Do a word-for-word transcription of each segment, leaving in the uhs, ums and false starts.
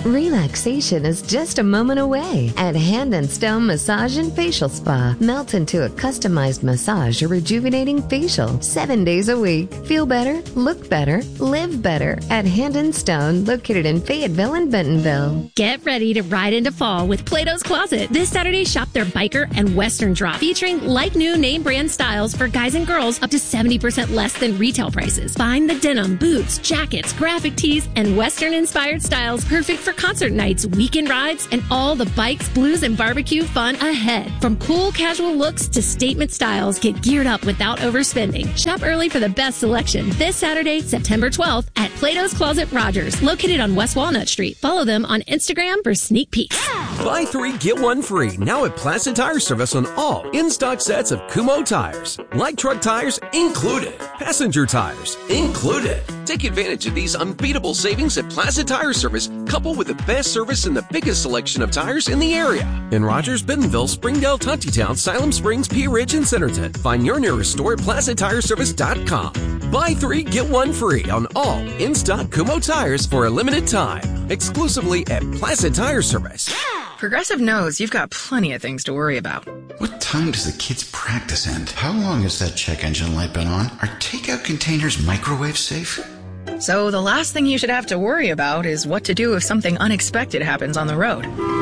Relaxation is just a moment away at Hand and Stone Massage and Facial Spa. Melt into a customized massage or rejuvenating facial seven days a week. Feel better, look better, live better at Hand and Stone, located in Fayetteville and Bentonville. Get ready to ride into fall with Plato's Closet. This Saturday, shop their biker and western drop, featuring like-new name brand styles for guys and girls up to seventy percent less than retail prices. Find the denim, boots, jackets, graphic tees, and western-inspired styles perfect for concert nights, weekend rides, and all the bikes, blues, and barbecue fun ahead. From cool casual looks to statement styles, get geared up without overspending. Shop early for the best selection this Saturday, September twelfth at Plato's Closet Rogers, located on West Walnut Street. Follow them on Instagram for sneak peeks. Buy three, get one free. Now at Placid Tire Service on all in-stock sets of Kumho tires. Light truck tires included. Passenger tires included. Take advantage of these unbeatable savings at Placid Tire Service, coupled with the best service and the biggest selection of tires in the area. In Rogers, Bentonville, Springdale, Tontitown, Siloam Springs, Pea Ridge, and Centerton. Find your nearest store at placid tire service dot com. Buy three, get one free on all in-stock Kumho tires for a limited time. Exclusively at Placid Tire Service. Progressive knows you've got plenty of things to worry about. What time does the kids' practice end? How long has that check engine light been on? Are takeout containers microwave safe? So the last thing you should have to worry about is what to do if something unexpected happens on the road.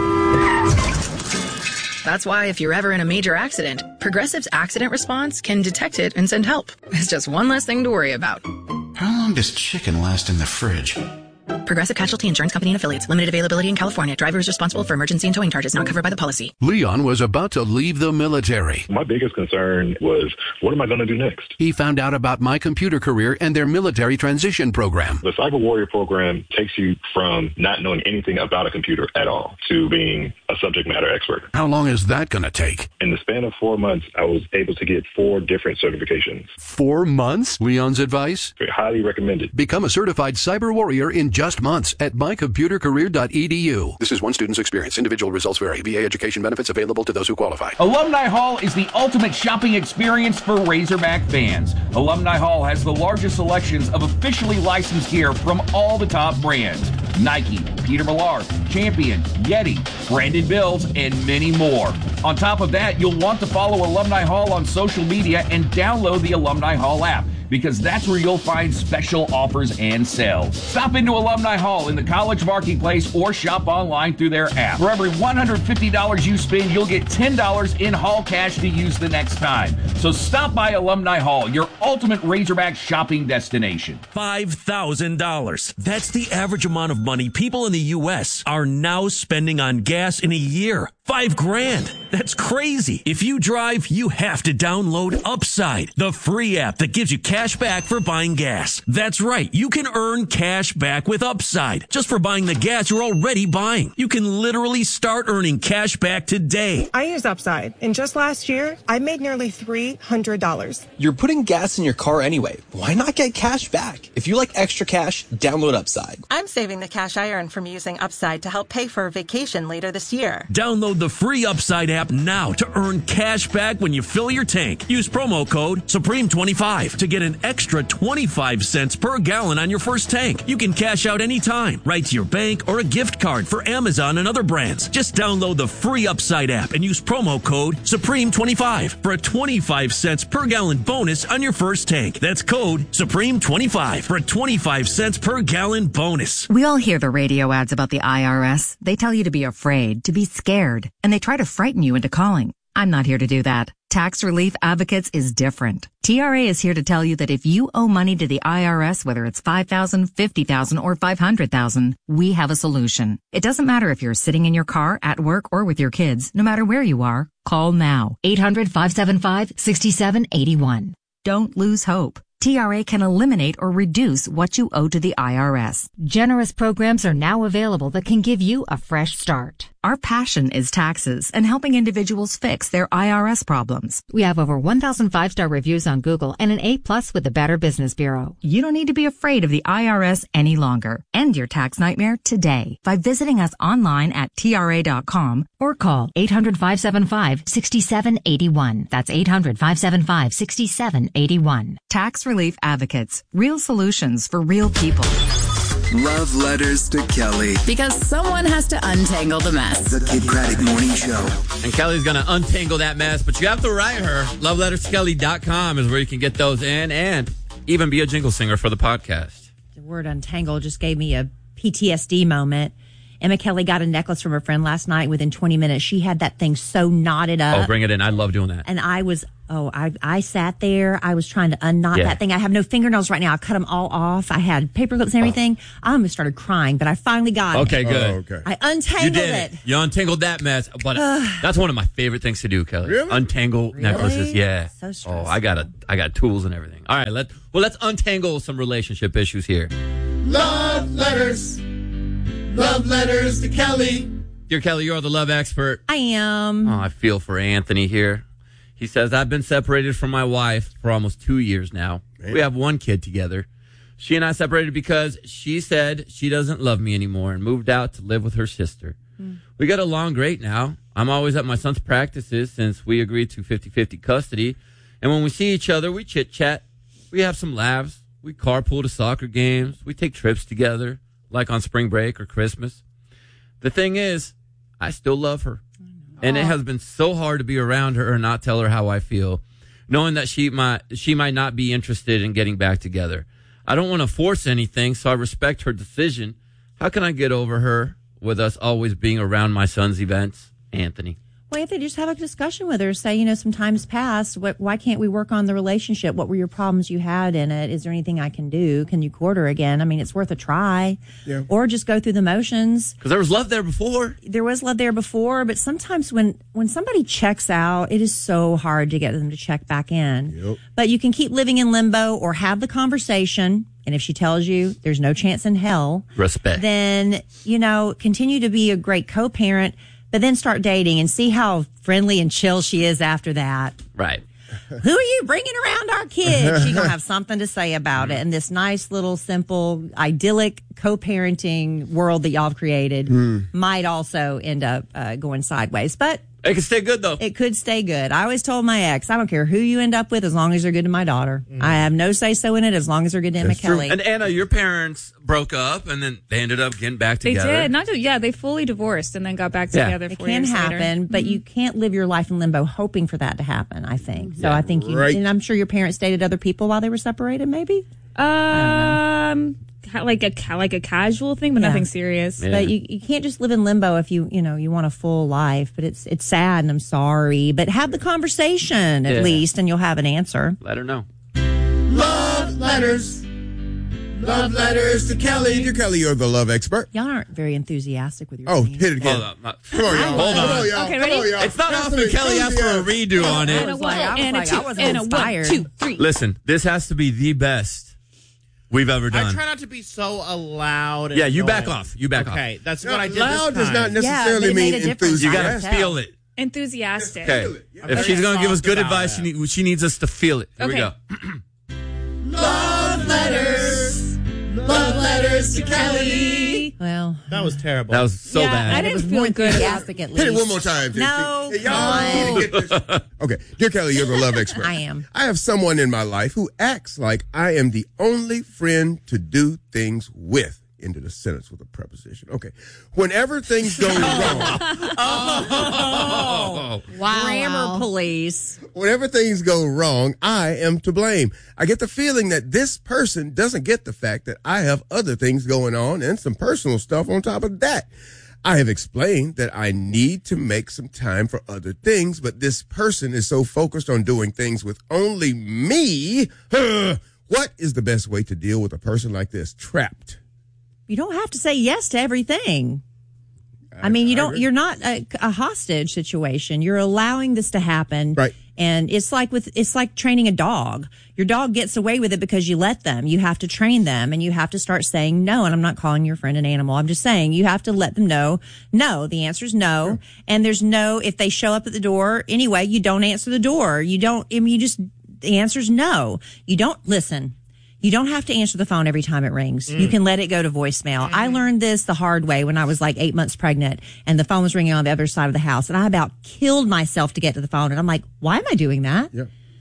That's why if you're ever in a major accident, Progressive's accident response can detect it and send help. It's just one less thing to worry about. How long does chicken last in the fridge? Progressive Casualty Insurance Company and Affiliates. Limited availability in California. Driver is responsible for emergency and towing charges not covered by the policy. Leon was about to leave the military. My biggest concern was, what am I going to do next? He found out about My Computer Career and their military transition program. The Cyber Warrior program takes you from not knowing anything about a computer at all to being a subject matter expert. How long is that going to take? In the span of four months, I was able to get four different certifications. Four months? Leon's advice? Highly recommended. Become a certified cyber warrior in just months at my computer career dot e d u. This is one student's experience. Individual results vary. V A education benefits available to those who qualify. Alumni Hall is the ultimate shopping experience for Razorback fans. Alumni Hall has the largest selections of officially licensed gear from all the top brands. Nike, Peter Millar, Champion, Yeti, Brandon Bills, and many more. On top of that, you'll want to follow Alumni Hall on social media and download the Alumni Hall app, because that's where you'll find special offers and sales. Stop into Alumni Hall in the College Marketplace or shop online through their app. For every one hundred fifty dollars you spend, you'll get ten dollars in Hall cash to use the next time. So stop by Alumni Hall, your ultimate Razorback shopping destination. five thousand dollars. That's the average amount of money people in the U S are now spending on gas in a year. Five grand. That's crazy. If you drive, you have to download Upside, the free app that gives you cash back for buying gas. That's right. You can earn cash back with Upside just for buying the gas you're already buying. You can literally start earning cash back today. I use Upside, and just last year, I made nearly three hundred dollars. You're putting gas in your car anyway. Why not get cash back? If you like extra cash, download Upside. I'm saving the cash I earn from using Upside to help pay for a vacation later this year. Download the free Upside app now to earn cash back when you fill your tank. Use promo code Supreme twenty-five to get an extra twenty-five cents per gallon on your first tank. You can cash out anytime, right to your bank or a gift card for Amazon and other brands. Just download the free Upside app and use promo code Supreme twenty-five for a twenty-five cents per gallon bonus on your first tank. That's code Supreme twenty-five for a twenty-five cents per gallon bonus. We all hear the radio ads about the I R S. They tell you to be afraid, to be scared, and they try to frighten you into calling. I'm not here to do that. Tax Relief Advocates is different. T R A is here to tell you that if you owe money to the I R S, whether it's five thousand dollars, fifty thousand dollars, or five hundred thousand dollars, we have a solution. It doesn't matter if you're sitting in your car, at work, or with your kids. No matter where you are, call now. eight hundred, five seven five, six seven eight one. Don't lose hope. T R A can eliminate or reduce what you owe to the I R S. Generous programs are now available that can give you a fresh start. Our passion is taxes and helping individuals fix their I R S problems. We have over one thousand five-star reviews on Google and an A plus with the Better Business Bureau. You don't need to be afraid of the I R S any longer. End your tax nightmare today by visiting us online at T R A dot com or call eight hundred, five seven five, six seven eight one. That's eight hundred, five seven five, six seven eight one. Tax Relief Advocates. Real solutions for real people. Love Letters to Kelly. Because someone has to untangle the mess. The Kid Craddock Morning Show. And Kelly's going to untangle that mess, but you have to write her. love letters to kelly dot com is where you can get those in and even be a jingle singer for the podcast. The word untangle just gave me a P T S D moment. Emma Kelly got a necklace from her friend last night. Within twenty minutes, she had that thing so knotted up. Oh, bring it in. I love doing that. And I was, oh, I I sat there. I was trying to unknot Yeah. that thing. I have no fingernails right now. I cut them all off. I had paper clips and everything. I almost started crying, but I finally got Okay, it. good. Oh, okay. I You untangled did it. it. You untangled that mess. But that's one of my favorite things to do, Kelly. Really? Untangle necklaces. Yeah. So oh, stressful. I got a, I got tools and everything. All right, let well let's untangle some relationship issues here. Love letters. Love letters to Kelly. Dear Kelly, you're the love expert. I am. Oh, I feel for Anthony here. He says, I've been separated from my wife for almost two years now. Man. We have one kid together. She and I separated because she said she doesn't love me anymore and moved out to live with her sister. Mm. We get along great now. I'm always at my son's practices since we agreed to fifty-fifty custody. And when we see each other, we chit-chat. We have some laughs. We carpool to soccer games. We take trips together, like on spring break or Christmas. The thing is, I still love her. And it has been so hard to be around her and not tell her how I feel, knowing that she might she might not be interested in getting back together. I don't want to force anything, so I respect her decision. How can I get over her with us always being around my son's events? Anthony. Well, if they just have a discussion with her, say, you know, some time's passed. What, why can't we work on the relationship? What were your problems you had in it? Is there anything I can do? Can you court her again? I mean, it's worth a try. Yeah. Or just go through the motions. Because there was love there before. There was love there before, but sometimes when, when somebody checks out, it is so hard to get them to check back in. Yep. But you can keep living in limbo or have the conversation. And if she tells you there's no chance in hell, respect. Then, you know, continue to be a great co-parent. But then start dating and see how friendly and chill she is after that. Right. Who are you bringing around our kids? She's going to have something to say about it. And this nice little simple, idyllic co-parenting world that y'all have created mm. might also end up uh, going sideways. But it could stay good, though. It could stay good. I always told my ex, I don't care who you end up with as long as they're good to my daughter. Mm. I have no say-so in it as long as they're good to Emma Kelly. And Anna, your parents broke up and then they ended up getting back together. They did. Not to, yeah, they fully divorced and then got back Yeah. together It four can years happen, later. but Mhm. you can't live your life in limbo hoping for that to happen, I think. So Yeah. I think you, Right. and I'm sure your parents dated other people while they were separated, maybe? Um, ca- like a ca- like a casual thing, but Yeah. nothing serious. But you, you can't just live in limbo if you, you know, you want a full life. But it's it's sad and I'm sorry. But have the conversation at Yeah. least and you'll have an answer. Let her know. Love letters. Love letters to Kelly. Dear Kelly, you're the love expert. Y'all aren't very enthusiastic with your Oh, singing. hit it again. Hold on. Come on, y'all. Hold Come on. on, y'all. Okay, Come ready? on, y'all. It's not often Kelly asked for a redo on it. I was like, I was And a like, two, I wasn't and a one, inspired. two, three. Listen, this has to be the best we've ever I done. try not to be so loud. And Yeah, you back annoying. off. You back off. Okay, that's No, what I did loud this does not time. necessarily Yeah, but it mean made a difference. You enthusiastic. got to feel it. Enthusiastic. Okay. I'm If very she's going to give us soft good about advice, she, it. need, she needs us to feel it. Here we Okay. go. Love letters. Love letters to Kelly. Well, That was terrible. That was so Yeah, bad. I it didn't was feel more good. enthusiastic at least. Hit it one more time. T- No, T- come y'all on. need to get this. Okay, dear Kelly, you're the love expert. I am. I have someone in my life who acts like I am the only friend to do things with. Into the sentence with a preposition. Okay. Whenever things go wrong, Oh, Wow. grammar police. whenever things go wrong, I am to blame. I get the feeling that this person doesn't get the fact that I have other things going on and some personal stuff on top of that. I have explained that I need to make some time for other things, but this person is so focused on doing things with only me. What is the best way to deal with a person like this? Trapped. You don't have to say yes to everything. I mean, you don't, you're not a, a hostage situation. You're allowing this to happen. Right. And it's like with, it's like training a dog. Your dog gets away with it because you let them. You have to train them and you have to start saying no. And I'm not calling your friend an animal. I'm just saying you have to let them know no. The answer is no. Sure. And there's no, if they show up at the door anyway, you don't answer the door. You don't, I mean, you just, the answer is no. You don't listen. You don't have to answer the phone every time it rings. Mm. You can let it go to voicemail. Mm. I learned this the hard way when I was like eight months pregnant and the phone was ringing on the other side of the house and I about killed myself to get to the phone. And I'm like, why am I doing that? Yeah.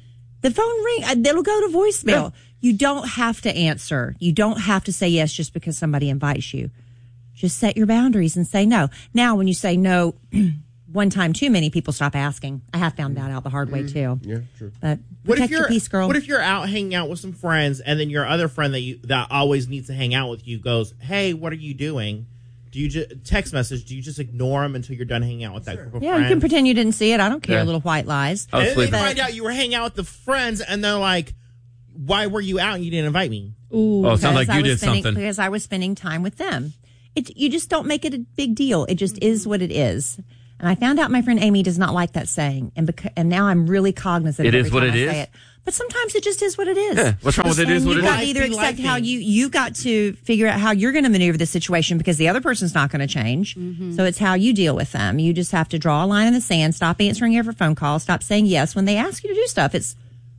The phone ring, uh, it'll go to voicemail. Yeah. You don't have to answer. You don't have to say yes just because somebody invites you. Just set your boundaries and say no. Now, when you say no one time too many, people stop asking. I have found that out the hard way too. Yeah, true. But What protect if you're your peace, girl. What if you're out hanging out with some friends, and then your other friend that you that always needs to hang out with you goes, "Hey, what are you doing?" Do you just text message? Do you just ignore them until you're done hanging out with that group of Yeah, friends? you can pretend you didn't see it. I don't care. Yeah. Little white lies. And then they sleeping. find out you were hanging out with the friends, and they're like, "Why were you out and you didn't invite me?" Ooh, Oh, it sounds like because I you was did spending, something. Because I was spending time with them. It, you just don't make it a big deal. It just is what it is. And I found out my friend Amy does not like that saying, and beca- and now I'm really cognizant. It of is every what time it I say is? it. But sometimes it just is what it is. Yeah, what's wrong with it is what you it got is? to either Life be accept how lifing. you you got to figure out how you're going to maneuver the situation because the other person's not going to change. So it's how you deal with them. You just have to draw a line in the sand. Stop answering every phone call. Stop saying yes when they ask you to do stuff. It's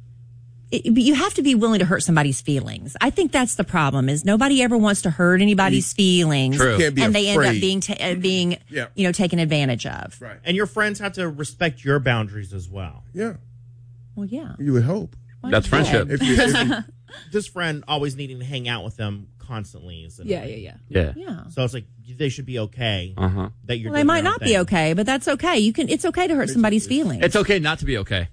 It, but you have to be willing to hurt somebody's feelings. I think that's the problem. Is nobody ever wants to hurt anybody's feelings, True. Can't be and they end up afraid. being ta- uh, being Yeah. you know taken advantage of. Right. And your friends have to respect your boundaries as well. Yeah, Well, yeah, you would hope. That's friendship. If you, if you, This friend always needing to hang out with them constantly is Yeah, yeah, yeah. Yeah. yeah. So it's like they should be okay Uh-huh. that you're. Well, they doing might your own not be thing. okay, but that's okay. You can. It's okay to hurt somebody's feelings. It's okay not to be okay.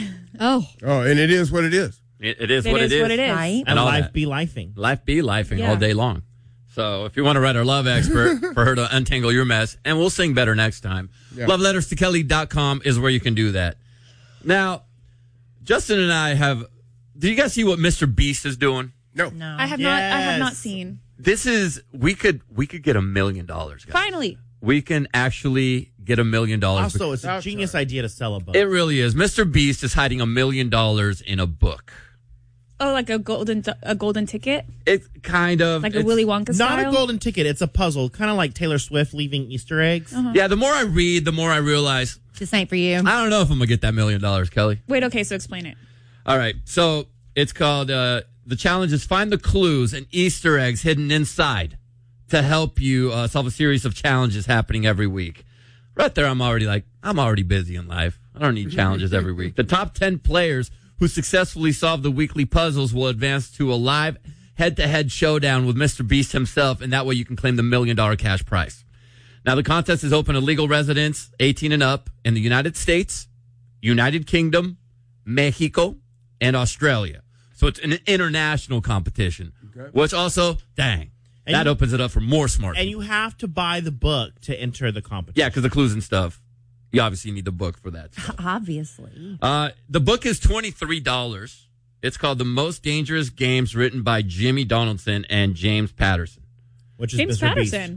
Oh, oh, and it is what it is. It, it is it what is it is. what it is. Right? And all life that. be lifing. Life be lifing Yeah. all day long. So if you want to write our love expert for her to untangle your mess, and we'll sing better next time, Yeah. love letters to kelly dot com is where you can do that. Now, Justin and I have, do you guys see what Mister Beast is doing? No. No. I have not. I have not Yes. seen. This is, we could, we could get a million dollars, guys. Finally, We can actually get a million dollars. Also, it's a Outside. genius idea to sell a book. It really is. Mister Beast is hiding a million dollars in a book. oh, like a golden a golden ticket, It's kind of like a it's- Willy Wonka Not style. a golden ticket. It's a puzzle, kind of like Taylor Swift leaving Easter eggs. Yeah, the more I read, the more I realize This ain't for you. I don't know if I'm gonna get that million dollars, Kelly. Wait, okay, so explain it. All right, so it's called uh, the challenge is find the clues and Easter eggs hidden inside to help you uh, solve a series of challenges happening every week. Right there, I'm already like I'm already busy in life. I don't need challenges every week. The top ten players who successfully solve the weekly puzzles will advance to a live head-to-head showdown with Mister Beast himself, and that way you can claim the million-dollar cash prize. Now, the contest is open to legal residents eighteen and up in the United States, United Kingdom, Mexico, and Australia. So it's an international competition, Okay. which also, dang, And that you- opens it up for more smart And people. you have to buy the book to enter the competition. Yeah, because the clues and stuff. You obviously need the book for that stuff. Obviously. Uh, the book is twenty-three dollars. It's called The Most Dangerous Games, written by Jimmy Donaldson and James Patterson. Which is James Mister Beast. Patterson.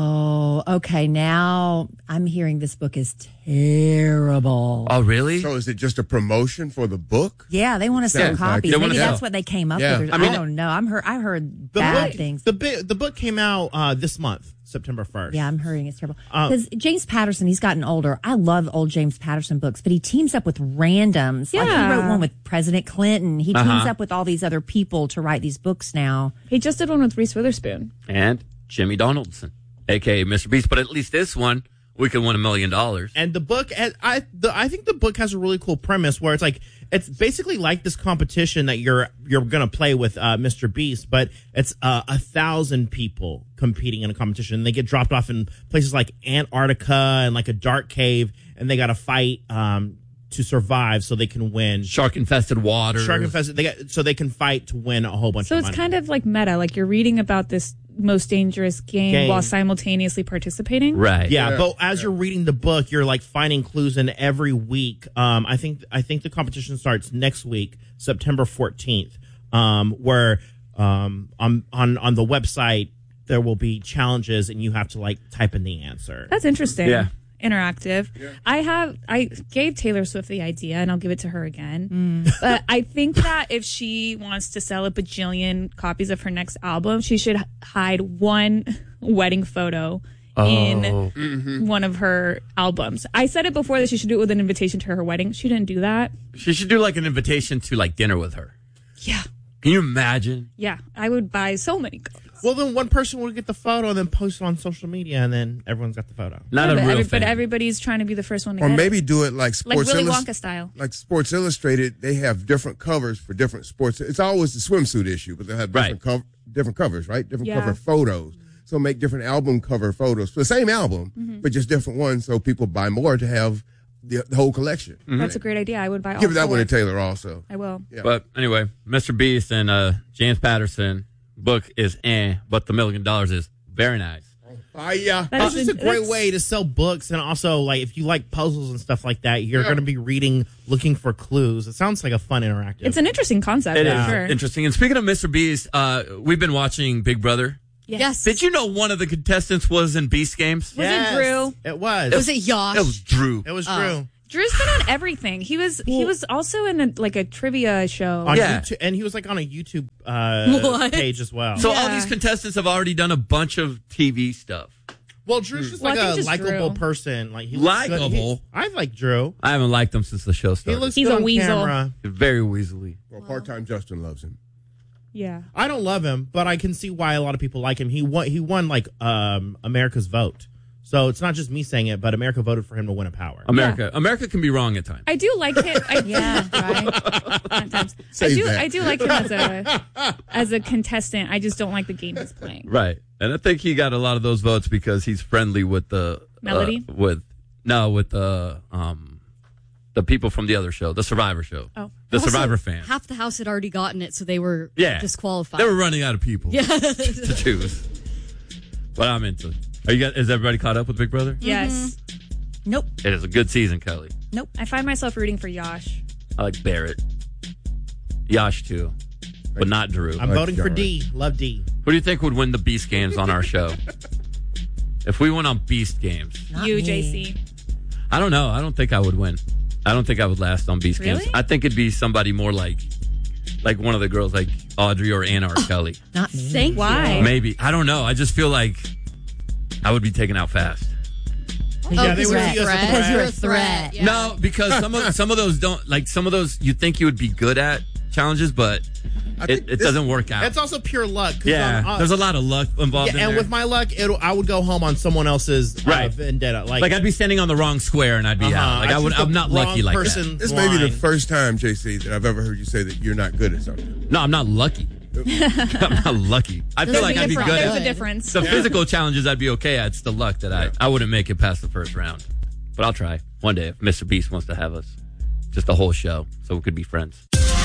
Oh, okay. Now I'm hearing this book is terrible. Oh, really? So is it just a promotion for the book? Yeah, they want to sell Sounds like copies. it. They Maybe wanna that's sell. what they came up Yeah. with. I I, mean- don't know. I'm heard. I heard The bad book, things. The, bi- the book came out uh, this month, September first. Yeah, I'm hearing it's terrible. Um, Because James Patterson, he's gotten older. I love old James Patterson books, but he teams up with randoms. Like he Yeah. wrote one with President Clinton. He teams Uh-huh. up with all these other people to write these books now. He just did one with Reese Witherspoon. And Jimmy Donaldson, a k a. Mister Beast. But at least this one, we could win a million dollars. And the book, I the, I think the book has a really cool premise where it's like it's basically like this competition that you're you're gonna play with uh, Mister Beast, but it's uh, a thousand people competing in a competition. And they get dropped off in places like Antarctica and like a dark cave, and they got to fight um, to survive so they can win. Shark-infested water. Shark infested. They got so they can fight to win a whole bunch. So of it's money. kind of like meta, like you're reading about this most dangerous game, Game. while simultaneously participating. Right. Yeah, Yeah. but as you're reading the book, you're like finding clues in every week. Um, I think I think the competition starts next week, September fourteenth. Um, where um on on on the website there will be challenges, and you have to like type in the answer. That's interesting. Yeah. Interactive. I have. I gave Taylor Swift the idea, and I'll give it to her again. But I think that if she wants to sell a bajillion copies of her next album, she should h- hide one wedding photo in Oh. one of her albums. I said it before that she should do it with an invitation to her wedding. She didn't do that. She should do like an invitation to like dinner with her. Yeah. Can you imagine? Yeah. I would buy so many copies. Well, then one person will get the photo and then post it on social media, and then everyone's got the photo. Not Yeah, a but, real every- fan. but everybody's trying to be the first one to Or get maybe it. do it like Like Sports Willy Illust- Wonka style. Like Sports Illustrated, they have different covers for different sports. It's always the swimsuit issue, but they have different, Right. cov- different covers, right? Different Yeah. cover photos. So make different album cover photos for the same album, Mhm. but just different ones, so people buy more to have the, the whole collection. That's a great idea. I would buy all Give that four. one to Taylor also. I will. Yeah. But anyway, Mister Beast and uh, James Patterson book is eh, but the million dollars is very nice. Oh, yeah. That's just a great way to sell books, and also, like, if you like puzzles and stuff like that, you're Yeah. going to be reading, looking for clues. It sounds like a fun interactive. It's an interesting concept. It for is sure. interesting. And speaking of Mister Beast, uh, we've been watching Big Brother. Yes. Did you know one of the contestants was in Beast Games? Was it Drew? It was. Was it Yosh? It was Drew. It was Oh. Drew. Drew's been on everything. He was he was also in a, like a trivia show. On Yeah. YouTube, and he was like on a YouTube uh, What? page as well. So all Yeah. these contestants have already done a bunch of T V stuff. well, Drew's just Well, I like think a just likable Drew. person. Like he looks good. Likeable? He- I like Drew. I haven't liked him since the show He started. looks He's good a on weasel. camera. Very weaselly. Well, part-time Justin loves him. Yeah. I don't love him, but I can see why a lot of people like him. He won. He won like um, America's vote. So it's not just me saying it, but America voted for him to win a power. America, America can be wrong at times. I do like him. I, Yeah, right. Sometimes. I Say do. that. I do like him as a as a contestant. I just don't like the game he's playing. Right, and I think he got a lot of those votes because he's friendly with the Melody? uh, with no, with the um, the people from the other show, the Survivor show. Oh. the Also, Survivor fans. Half the house had already gotten it, so they were Yeah, disqualified. They were running out of people Yeah. to choose. But I'm into. Are you guys? Is everybody caught up with Big Brother? Yes. Nope. It is a good season, Kelly. Nope. I find myself rooting for Yosh. I like Barrett, Yash too, but not Drew. I'm Like voting for John. D. Love D. Who do you think would win the Beast Games on our show? If we went on Beast Games, Not you, me. J C. I don't know. I don't think I would win. I don't think I would last on Beast Really? Games. I think it'd be somebody more like, like one of the girls, like Audrey or Anna or Kelly. Not me. Thank Why? you. Maybe. I don't know. I just feel like I would be taken out fast. Oh, Yeah, they because would you're a see us as a threat. threat. You're a threat. Yeah. No, because some of some of those don't like some of those you think you would be good at challenges, but I it, think it this- doesn't work out. It's also pure luck. 'cause Yeah, on- on- there's a lot of luck involved Yeah, in and there. with my luck, it'll, I would go home on someone else's uh, Right. vendetta. Like, like I'd be standing on the wrong square and I'd be uh-huh, out. Like I would. choose the I'm not lucky wrong like that. person's This may be the line. first time, J C, that I've ever heard you say that you're not good at something. No, I'm not lucky. I'm not lucky. I feel There's like a I'd be difference. good There's at a difference. the physical challenges. I'd be okay at. It's the luck that I I wouldn't make it past the first round. But I'll try one day if Mister Beast wants to have us, just a whole show, so we could be friends.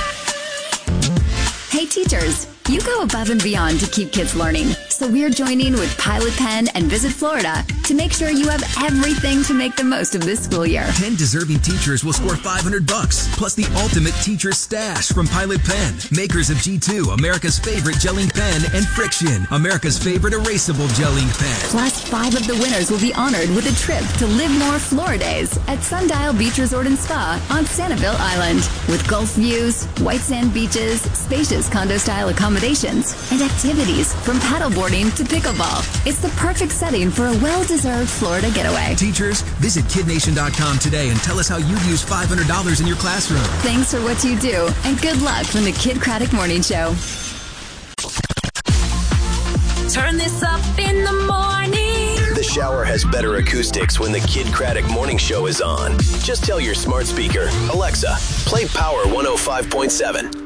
Hey teachers, you go above and beyond to keep kids learning. So we're joining with Pilot Pen and Visit Florida to make sure you have everything to make the most of this school year. ten deserving teachers will score five hundred bucks, plus the ultimate teacher stash from Pilot Pen, makers of G two, America's favorite gelling pen, and Friction, America's favorite erasable gelling pen. Plus, five of the winners will be honored with a trip to Live More Floridays at Sundial Beach Resort and Spa on Sanibel Island. With Gulf views, white sand beaches, spacious condo-style accommodations, and activities from paddleboarding to pickleball. It's the perfect setting for a well-deserved Florida getaway. Teachers, visit kid nation dot com today and tell us how you'd use five hundred dollars in your classroom. Thanks for what you do, and good luck from the Kid Craddock Morning Show. Turn this up in the morning. The shower has better acoustics when the Kid Craddock Morning Show is on. Just tell your smart speaker, Alexa, play Power one oh five point seven.